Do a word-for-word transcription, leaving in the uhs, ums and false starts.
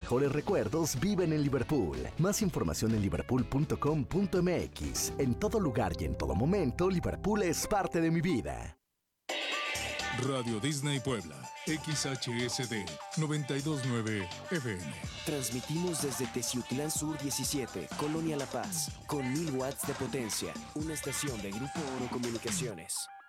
mejores recuerdos viven en Liverpool. Más información en liverpool punto com punto m x. En todo lugar y en todo momento, Liverpool es parte de mi vida. Radio Disney Puebla, X H S D noventa y dos punto nueve F M. Transmitimos desde Teciutlán Sur diecisiete, Colonia La Paz, con mil watts de potencia. Una estación de Grupo Oro Comunicaciones.